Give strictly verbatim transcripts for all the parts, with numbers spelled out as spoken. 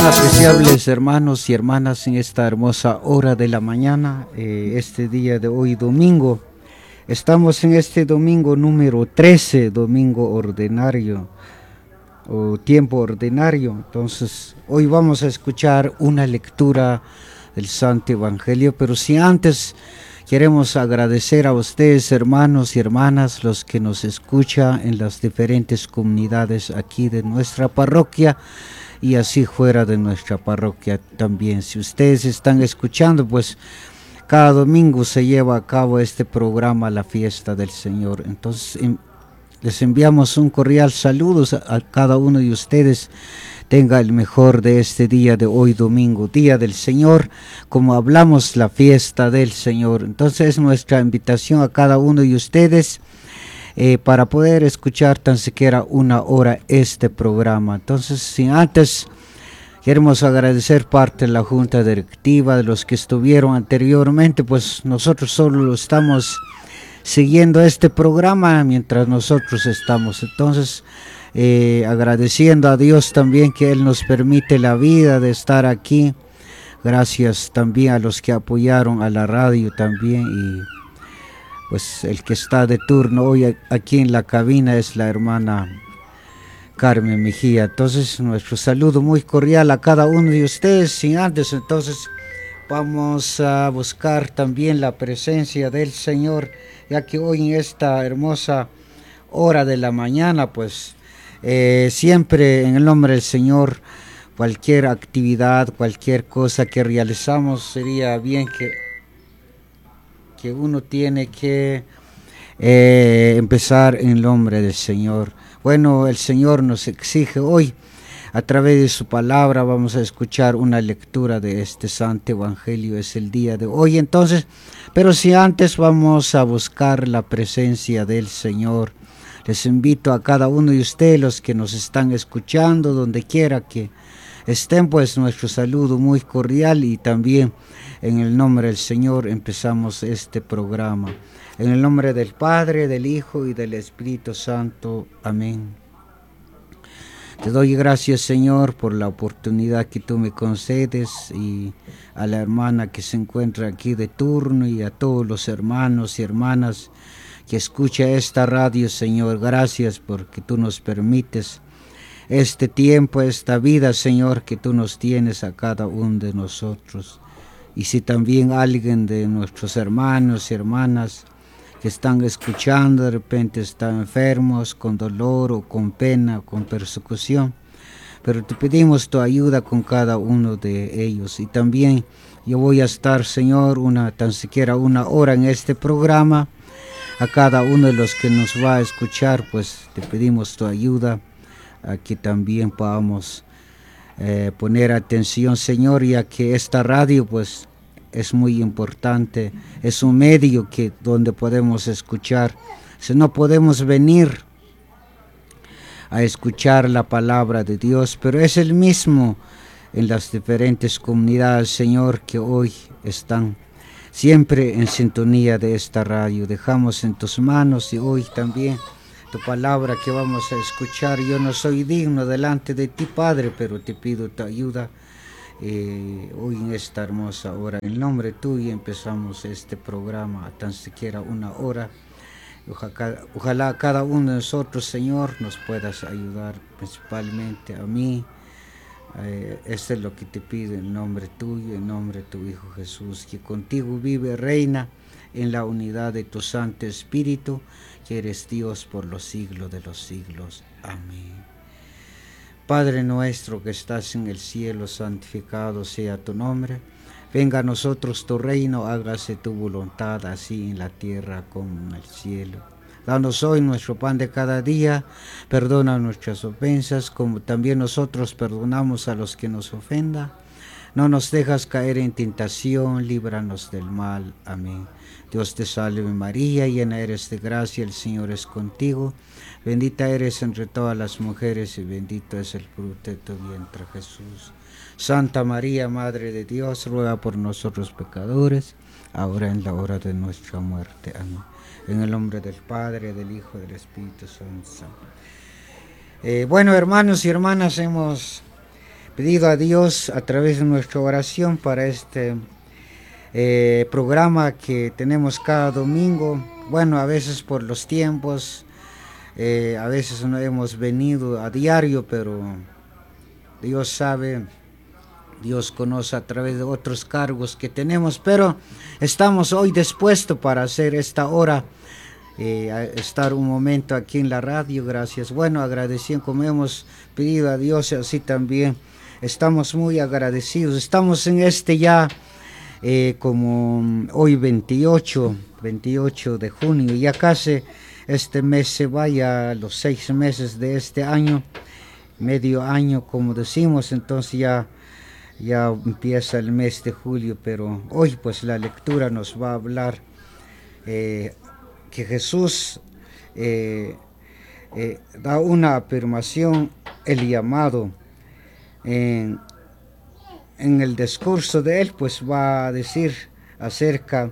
Apreciables hermanos y hermanas, en esta hermosa hora de la mañana, eh, este día de hoy domingo, estamos en este domingo número trece, domingo ordinario o tiempo ordinario. Entonces hoy vamos a escuchar una lectura del Santo Evangelio, pero si antes queremos agradecer a ustedes, hermanos y hermanas, los que nos escuchan en las diferentes comunidades aquí de nuestra parroquia y así fuera de nuestra parroquia también. Si ustedes están escuchando, pues cada domingo se lleva a cabo este programa, la fiesta del Señor. Entonces en, les enviamos un cordial saludo a, a cada uno de ustedes. Tenga el mejor de este día de hoy domingo, día del Señor, como hablamos, la fiesta del Señor. Entonces es nuestra invitación a cada uno de ustedes Eh, para poder escuchar tan siquiera una hora este programa. Entonces, sin antes, queremos agradecer parte de la junta directiva, de los que estuvieron anteriormente, pues nosotros solo lo estamos siguiendo este programa mientras nosotros estamos. Entonces, eh, agradeciendo a Dios también que Él nos permite la vida de estar aquí. Gracias también a los que apoyaron a la radio también, y pues el que está de turno hoy aquí en la cabina es la hermana Carmen Mejía. Entonces nuestro saludo muy cordial a cada uno de ustedes. Sin antes, entonces vamos a buscar también la presencia del Señor, ya que hoy en esta hermosa hora de la mañana, pues eh, siempre en el nombre del Señor, cualquier actividad, cualquier cosa que realizamos, sería bien que que uno tiene que eh, empezar en el nombre del Señor. Bueno, el Señor nos exige hoy, a través de su palabra, vamos a escuchar una lectura de este Santo Evangelio, es el día de hoy. Entonces, pero si antes vamos a buscar la presencia del Señor, les invito a cada uno de ustedes, los que nos están escuchando, donde quiera que estén, pues nuestro saludo muy cordial, y también en el nombre del Señor empezamos este programa. En el nombre del Padre, del Hijo y del Espíritu Santo. Amén. Te doy gracias, Señor, por la oportunidad que tú me concedes, y a la hermana que se encuentra aquí de turno, y a todos los hermanos y hermanas que escuchan esta radio, Señor. Gracias porque tú nos permites este tiempo, esta vida, Señor, que tú nos tienes a cada uno de nosotros. Y si también alguien de nuestros hermanos y hermanas que están escuchando de repente están enfermos, con dolor o con pena, con persecución, pero te pedimos tu ayuda con cada uno de ellos. Y también yo voy a estar, Señor, una tan siquiera una hora en este programa. A cada uno de los que nos va a escuchar, pues te pedimos tu ayuda, a que también podamos eh, poner atención, Señor, ya que esta radio pues es muy importante, es un medio que donde podemos escuchar. Si no podemos venir a escuchar la palabra de Dios, pero es el mismo en las diferentes comunidades, Señor, que hoy están siempre en sintonía de esta radio. Dejamos en tus manos, y hoy también tu palabra que vamos a escuchar. Yo no soy digno delante de ti, Padre, pero te pido tu ayuda eh, hoy en esta hermosa hora. En nombre tuyo empezamos este programa, tan siquiera una hora. Ojalá, ojalá cada uno de nosotros, Señor, nos puedas ayudar, principalmente a mí. Eh, esto es lo que te pido en nombre tuyo, en nombre de tu Hijo Jesús, que contigo vive, reina en la unidad de tu Santo Espíritu, que eres Dios por los siglos de los siglos. Amén. Padre nuestro que estás en el cielo, santificado sea tu nombre. Venga a nosotros tu reino, hágase tu voluntad, así en la tierra como en el cielo. Danos hoy nuestro pan de cada día, perdona nuestras ofensas, como también nosotros perdonamos a los que nos ofendan. No nos dejas caer en tentación, líbranos del mal. Amén. Dios te salve María, llena eres de gracia, el Señor es contigo. Bendita eres entre todas las mujeres, y bendito es el fruto de tu vientre, Jesús. Santa María, Madre de Dios, ruega por nosotros pecadores, ahora en la hora de nuestra muerte. Amén. En el nombre del Padre, del Hijo y del Espíritu Santo. Eh, bueno, hermanos y hermanas, hemos pedido a Dios a través de nuestra oración para este eh, programa que tenemos cada domingo. Bueno, a veces por los tiempos, eh, a veces no hemos venido a diario, pero Dios sabe, Dios conoce a través de otros cargos que tenemos, pero estamos hoy dispuestos para hacer esta hora, eh, estar un momento aquí en la radio. Gracias. Bueno, agradeciendo como hemos pedido a Dios, así también estamos muy agradecidos. Estamos en este ya, eh, como hoy veintiocho de junio, ya casi este mes se vaya, los seis meses de este año, medio año como decimos, entonces ya ya empieza el mes de julio, pero hoy pues la lectura nos va a hablar eh, que Jesús eh, eh, da una afirmación, el llamado. En, en el discurso de él pues va a decir acerca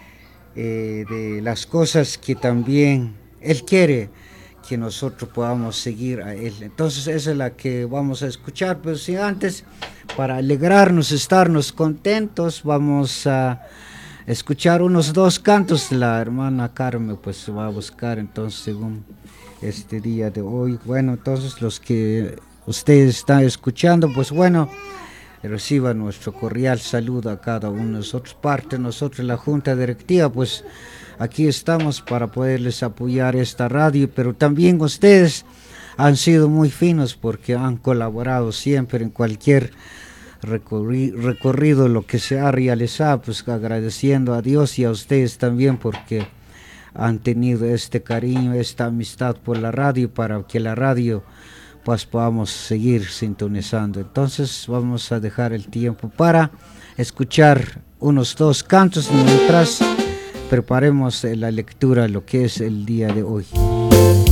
eh, de las cosas que también él quiere que nosotros podamos seguir a él. Entonces esa es la que vamos a escuchar, pero si antes, para alegrarnos, estarnos contentos, vamos a escuchar unos dos cantos. La hermana Carmen pues va a buscar entonces según este día de hoy. Bueno, entonces los que ustedes están escuchando, pues bueno, reciban nuestro cordial saludo a cada uno de nosotros, parte de nosotros, la Junta Directiva, pues aquí estamos para poderles apoyar esta radio, pero también ustedes han sido muy finos porque han colaborado siempre en cualquier recorri recorrido, lo que se ha realizado, pues agradeciendo a Dios y a ustedes también porque han tenido este cariño, esta amistad por la radio, para que la radio pues podamos seguir sintonizando. Entonces vamos a dejar el tiempo para escuchar unos dos cantos mientras preparemos la lectura, lo que es el día de hoy.